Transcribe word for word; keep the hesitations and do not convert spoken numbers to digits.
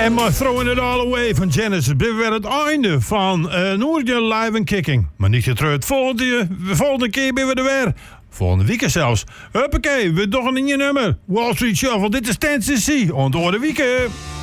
En maar Throwing It All Away van Genesis. Dit weer het einde van uh, Noordje Live and Kicking. Maar niet getreurd. Volgende, volgende keer ben we er weer. Volgende week zelfs. Huppakee, we doen een nieuw nummer. Wall Street Shuffle, dit is Tennessee. Onthoor de weekend.